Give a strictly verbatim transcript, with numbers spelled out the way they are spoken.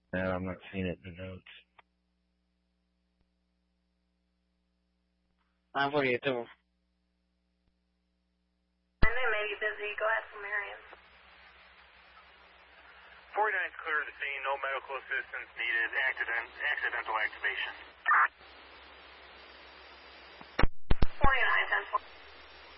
No, I'm not seeing it in the notes. nine forty-eight, two. I know maybe busy. Go ask for Marion. forty-nine is clear to scene. No medical assistance needed. Accident, accidental activation. forty-nine, ten four.